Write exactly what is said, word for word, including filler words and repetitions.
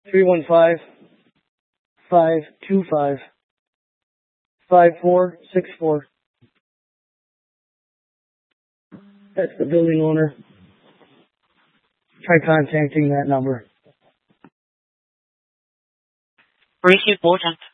three one five, five two five, five four six four. That's the building owner. Try contacting that number. Brief important.